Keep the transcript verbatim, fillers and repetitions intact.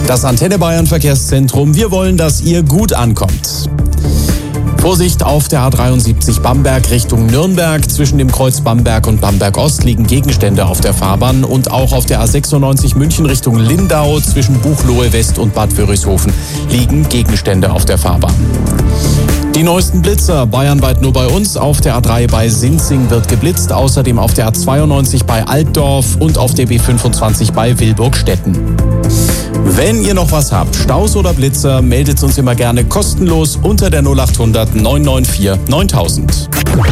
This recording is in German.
Das Antenne Bayern Verkehrszentrum. Wir wollen, dass ihr gut ankommt. Vorsicht auf der A dreiundsiebzig Bamberg Richtung Nürnberg. Zwischen dem Kreuz Bamberg und Bamberg Ost liegen Gegenstände auf der Fahrbahn. Und auch auf der A sechsundneunzig München Richtung Lindau zwischen Buchloe West und Bad Wörishofen liegen Gegenstände auf der Fahrbahn. Die neuesten Blitzer bayernweit nur bei uns. Auf der A drei bei Sinzing wird geblitzt. Außerdem auf der A zweiundneunzig bei Altdorf und auf der B fünfundzwanzig bei Wilburgstetten. Wenn ihr noch was habt, Staus oder Blitzer, meldet uns immer gerne kostenlos unter der null acht hundert neun neun vier neuntausend.